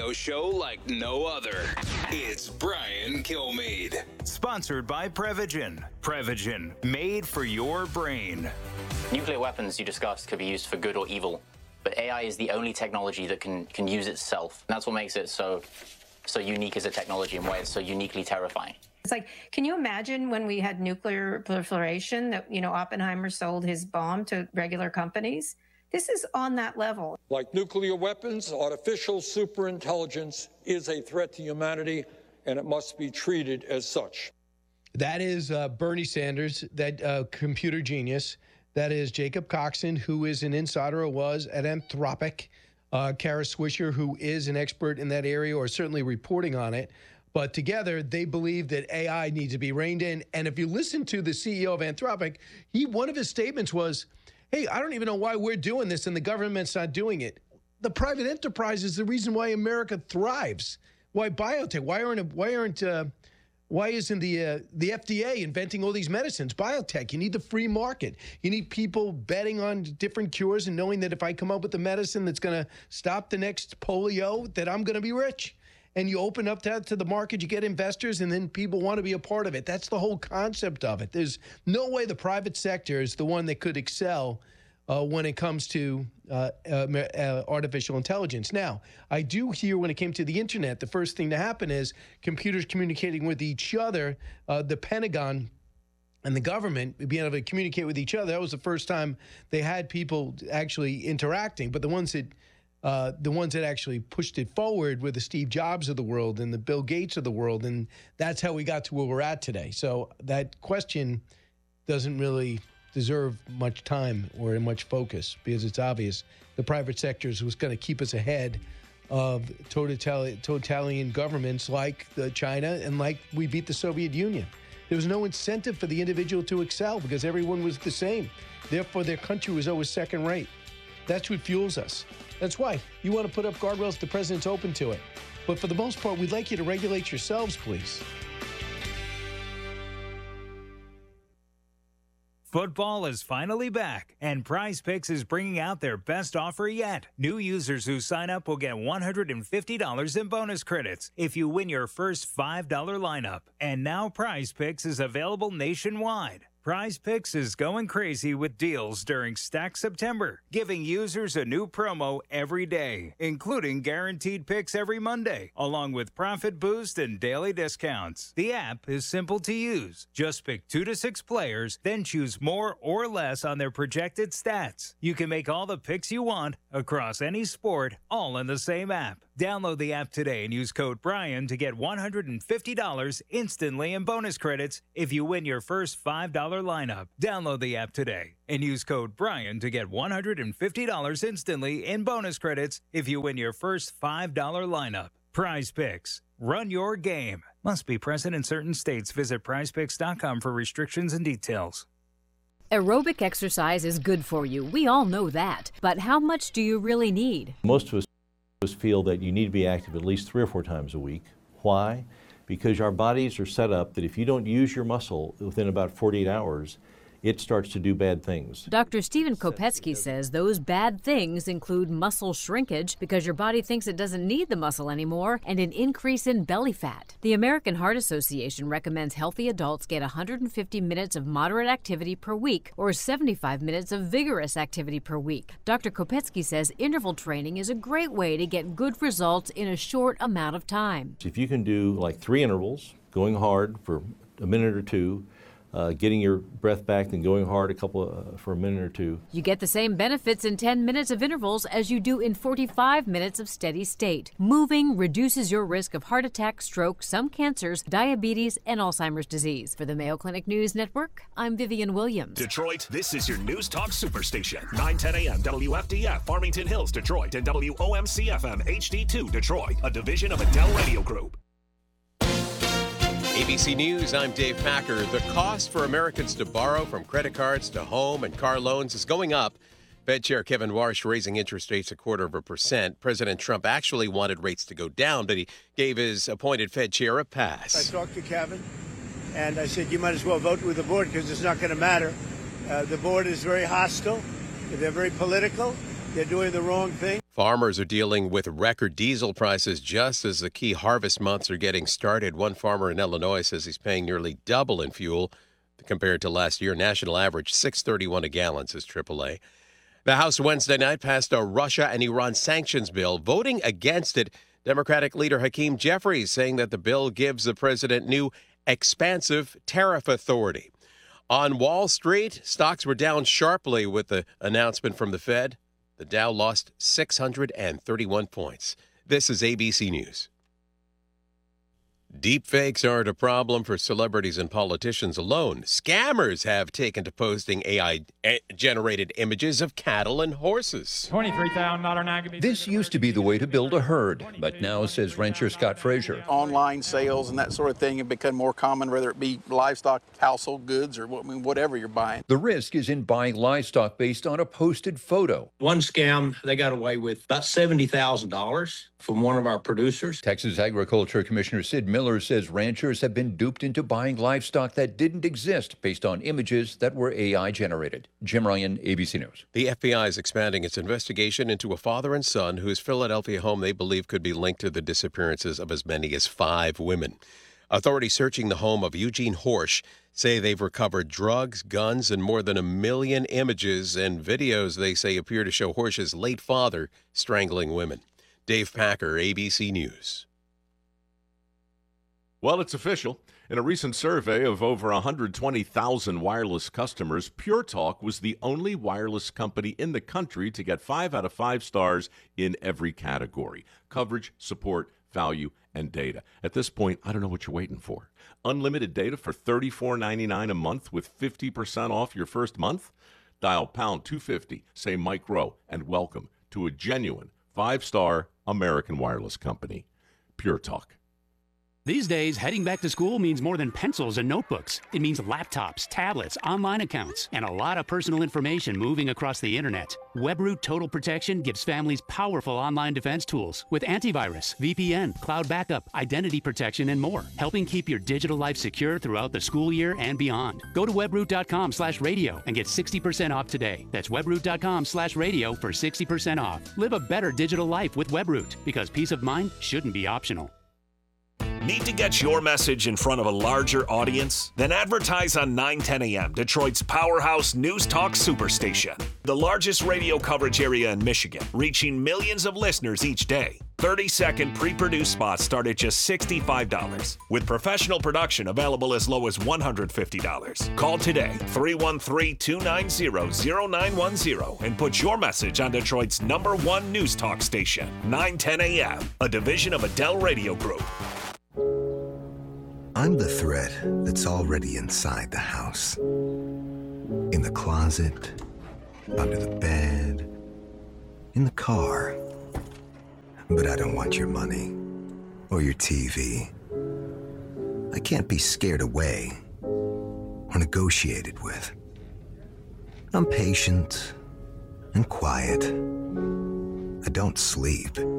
radio show like no other. It's Brian Kilmeade. Sponsored by Prevagen. Prevagen, made for your brain. Nuclear weapons, you discussed, could be used for good or evil. But AI is the only technology that can use itself. And that's what makes it so unique as a technology and why it's so uniquely terrifying. It's like, can you imagine when we had nuclear proliferation that, Oppenheimer sold his bomb to regular companies? This is on that level. Like nuclear weapons, artificial superintelligence is a threat to humanity, and it must be treated as such. That is Bernie Sanders, that computer genius. That is Jacob Coxon, who is an insider or was at Anthropic. Kara Swisher, who is an expert in that area or certainly reporting on it. But together, they believe that AI needs to be reined in. And if you listen to the CEO of Anthropic, one of his statements was, hey, I don't even know why we're doing this and the government's not doing it. The private enterprise is the reason why America thrives. Why biotech? Why isn't the FDA inventing all these medicines? Biotech, you need the free market. You need people betting on different cures and knowing that if I come up with the medicine that's going to stop the next polio, that I'm going to be rich. And you open up that to the market, you get investors, and then people want to be a part of it. That's the whole concept of it. There's no way the private sector is the one that could excel when it comes to artificial intelligence. Now, I do hear when it came to the internet, the first thing to happen is computers communicating with each other, the Pentagon and the government being able to communicate with each other. That was the first time they had people actually interacting. But the ones that actually pushed it forward were the Steve Jobs of the world and the Bill Gates of the world, and that's how we got to where we're at today. So that question doesn't really deserve much time or much focus because it's obvious the private sector was going to keep us ahead of totalitarian governments like China and like we beat the Soviet Union. There was no incentive for the individual to excel because everyone was the same. Therefore, their country was always second rate. That's what fuels us. That's why you want to put up guardrails. The president's open to it. But for the most part, we'd like you to regulate yourselves, please. Football is finally back, and Prize Picks is bringing out their best offer yet. New users who sign up will get $150 in bonus credits if you win your first $5 lineup. And now Prize Picks is available nationwide. Prize Picks is going crazy with deals during Stack September, giving users a new promo every day, including guaranteed picks every Monday, along with profit boost and daily discounts. The app is simple to use. Just pick 2 to 6 players, then choose more or less on their projected stats. You can make all the picks you want across any sport, all in the same app. Download the app today and use code Brian to get $150 instantly in bonus credits if you win your first $5 lineup. Download the app today and use code Brian to get $150 instantly in bonus credits if you win your first $5 lineup. Prize Picks. Run your game. Must be present in certain states. Visit prizepicks.com for restrictions and details. Aerobic exercise is good for you. We all know that. But how much do you really need? Most of us feel that you need to be active at least 3 or 4 times a week. Why? Because our bodies are set up that if you don't use your muscle within about 48 hours, it starts to do bad things. Dr. Stephen Kopetsky says those bad things include muscle shrinkage because your body thinks it doesn't need the muscle anymore and an increase in belly fat. The American Heart Association recommends healthy adults get 150 minutes of moderate activity per week or 75 minutes of vigorous activity per week. Dr. Kopetsky says interval training is a great way to get good results in a short amount of time. If you can do like 3 intervals, going hard for a minute or 2, getting your breath back, then going hard for a minute or 2. You get the same benefits in 10 minutes of intervals as you do in 45 minutes of steady state. Moving reduces your risk of heart attack, stroke, some cancers, diabetes, and Alzheimer's disease. For the Mayo Clinic News Network, I'm Vivian Williams. Detroit, this is your News Talk Superstation. 910 a.m. WFDF, Farmington Hills, Detroit, and WOMC-FM HD2, Detroit, a division of Adele Radio Group. ABC News, I'm Dave Packer. The cost for Americans to borrow from credit cards to home and car loans is going up. Fed Chair Kevin Warsh raising interest rates 0.25%. President Trump actually wanted rates to go down, but he gave his appointed Fed chair a pass. I talked to Kevin, and I said, you might as well vote with the board because it's not going to matter. The board is very hostile. They're very political. They're doing the wrong thing. Farmers are dealing with record diesel prices just as the key harvest months are getting started. One farmer in Illinois says he's paying nearly double in fuel compared to last year. National average $6.31 a gallon, says AAA. The House Wednesday night passed a Russia and Iran sanctions bill. Voting against it, Democratic leader Hakeem Jeffries saying that the bill gives the president new expansive tariff authority. On Wall Street, stocks were down sharply with the announcement from the Fed. The Dow lost 631 points. This is ABC News. Deepfakes aren't a problem for celebrities and politicians alone. Scammers have taken to posting AI-generated images of cattle and horses. $23,000. This used to be the way to build a herd, but now, says rancher Scott Frazier, online sales and that sort of thing have become more common, whether it be livestock, household goods, or whatever you're buying. The risk is in buying livestock based on a posted photo. One scam, they got away with about $70,000 from one of our producers. Texas Agriculture Commissioner Sid Miller says ranchers have been duped into buying livestock that didn't exist based on images that were AI generated. Jim Ryan, ABC News. The FBI is expanding its investigation into a father and son whose Philadelphia home they believe could be linked to the disappearances of as many as 5 women. Authorities searching the home of Eugene Horsch say they've recovered drugs, guns, and more than 1 million images and videos they say appear to show Horsch's late father strangling women. Dave Packer, ABC News. Well, it's official. In a recent survey of over 120,000 wireless customers, Pure Talk was the only wireless company in the country to get 5 out of 5 stars in every category: coverage, support, value, and data. At this point, I don't know what you're waiting for. Unlimited data for $34.99 a month with 50% off your first month? Dial pound 250, say Mike Rowe, and welcome to a genuine 5-star American wireless company. Pure Talk. These days, heading back to school means more than pencils and notebooks. It means laptops, tablets, online accounts, and a lot of personal information moving across the internet. WebRoot Total Protection gives families powerful online defense tools with antivirus, VPN, cloud backup, identity protection, and more, helping keep your digital life secure throughout the school year and beyond. Go to webroot.com/radio and get 60% off today. That's webroot.com/radio for 60% off. Live a better digital life with WebRoot, because peace of mind shouldn't be optional. Need to get your message in front of a larger audience? Then advertise on 910 AM, Detroit's powerhouse news talk superstation. The largest radio coverage area in Michigan, reaching millions of listeners each day. 30-second pre-produced spots start at just $65, with professional production available as low as $150. Call today, 313-290-0910, and put your message on Detroit's #1 news talk station, 910 AM, a division of Adele Radio Group. I'm the threat that's already inside the house. In the closet, under the bed, in the car. But I don't want your money or your TV. I can't be scared away or negotiated with. I'm patient and quiet. I don't sleep.